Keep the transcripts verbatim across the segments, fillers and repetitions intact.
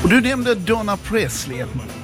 Och du nämnde Donna Presley.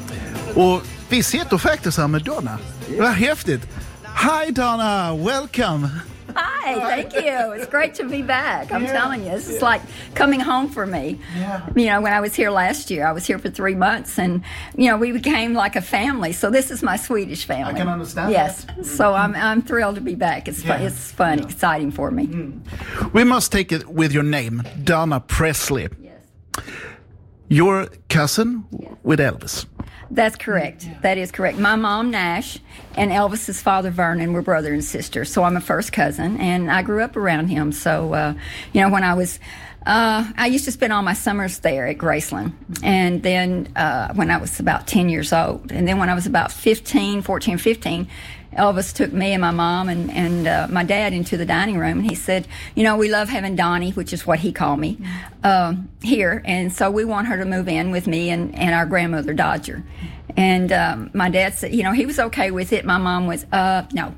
Och vi sitter faktiskt här med Donna. Det var häftigt. Hi Donna, welcome. Hi, thank you. It's great to be back. I'm yeah. telling you, this is like coming home for me. Yeah. You know, when I was here last year, I was here for three months, and you know, we became like a family. So this is my Swedish family. I can understand. Yes. That. So I'm I'm thrilled to be back. It's yeah. fun. It's fun, yeah. exciting for me. Mm. We must take it with your name, Donna Presley. Yes. Your cousin yes. with Elvis. That's correct. Yeah. That is correct. My mom, Nash, and Elvis's father, Vernon, were brother and sister. So I'm a first cousin, and I grew up around him. So, uh, you know, when I was, uh, I used to spend all my summers there at Graceland. And then uh, when I was about ten years old, and then when I was about fifteen, fourteen, fifteen, Elvis took me and my mom and, and uh, my dad into the dining room, and he said, you know, we love having Donnie, which is what he called me, um, here, and so we want her to move in with me and, and our grandmother, Dodger. And um, my dad said, you know, he was okay with it. My mom was, uh, no.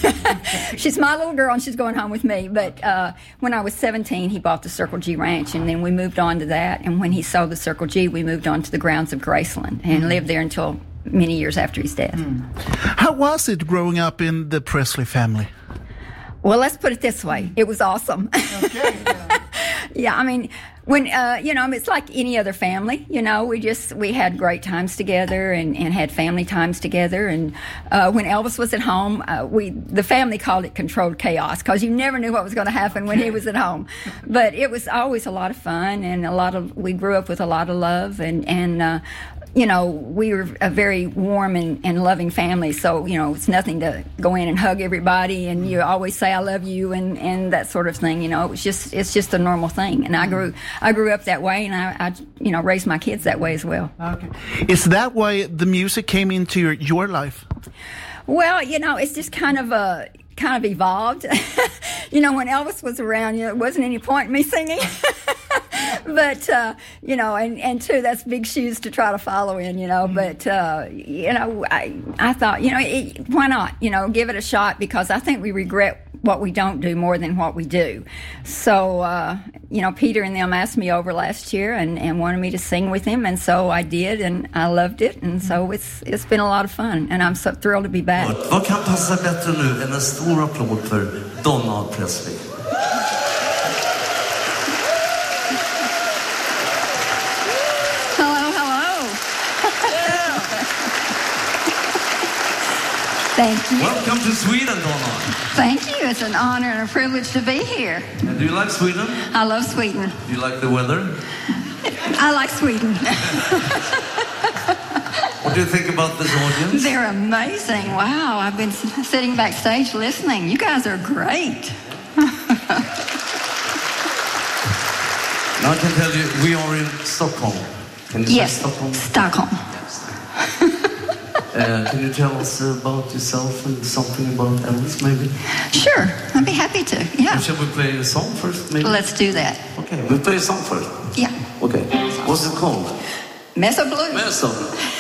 She's my little girl, and she's going home with me. But uh, when I was seventeen, he bought the Circle G Ranch, and then we moved on to that. And when he sold the Circle G, we moved on to the grounds of Graceland and mm-hmm. lived there until many years after his death. Mm. How was it growing up in the Presley family? Well, let's put it this way. It was awesome. Okay. Yeah, yeah I mean, when, uh, you know, it's like any other family, you know, we just, we had great times together and, and had family times together. And uh, when Elvis was at home, uh, we, the family called it controlled chaos because you never knew what was going to happen when he was at home. But it was always a lot of fun, and a lot of, we grew up with a lot of love, and, and, uh, you know, we were a very warm and, and loving family, so, you know, it's nothing to go in and hug everybody and you always say I love you and, and that sort of thing, you know. It was just, it's just a normal thing. And I grew I grew up that way, and I, I you know, raised my kids that way as well. Okay. Is that why the music came into your, your life? Well, you know, it's just kind of a... kind of evolved. You know, when Elvis was around, you know, there wasn't any point in me singing. But, uh, you know, and, and too, that's big shoes to try to follow in, you know. But, uh, you know, I, I thought, you know, it, why not, you know, give it a shot, because I think we regret what we don't do more than what we do. So, uh, you know, Peter and them asked me over last year and, and wanted me to sing with him, and so I did, and I loved it, and so it's it's been a lot of fun, and I'm so thrilled to be back. Vad kan passa bättre nu än en stor applåd för Donna Presley? Hello, hello. Thank you. Welcome to Sweden, Donna. Thank you. It's an honor and a privilege to be here. And do you like Sweden? I love Sweden. Do you like the weather? I like Sweden. What do you think about this audience? They're amazing. Wow, I've been sitting backstage listening. You guys are great. Now I can tell you, we are in Stockholm. Can you yes, say Stockholm? Stockholm. Uh, can you tell us about yourself and something about Elvis, maybe? Sure, I'd be happy to, yeah. Or shall we play a song first, maybe? Let's do that. Okay, we'll play a song first. Yeah. Okay, what's it called? Mesa Blues. Mesa.